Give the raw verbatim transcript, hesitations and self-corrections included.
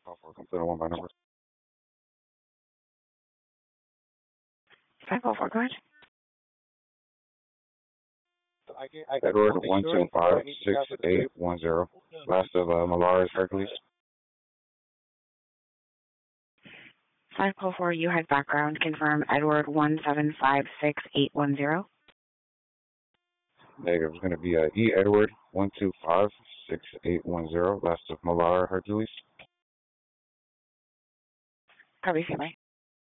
Call for a complete one by number. five oh four, go ahead. Edward one two five six eight one zero. Last of uh, Malaris Hercules. five oh four, you had background. Confirm Edward one seven five six eight one zero. Negative. It's going to be uh, E. Edward one two five six eight one zero. Last of Malar Hercules. Copy, bye.